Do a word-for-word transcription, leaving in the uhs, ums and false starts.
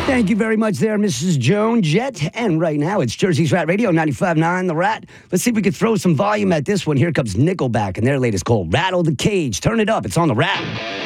Thank you very much there, Missus Joan Jett. And right now, it's Jersey's Rat Radio, ninety-five point nine The Rat. Let's see if we can throw some volume at this one. Here comes Nickelback, and their latest called Rattle the Cage. Turn it up. It's on The Rat.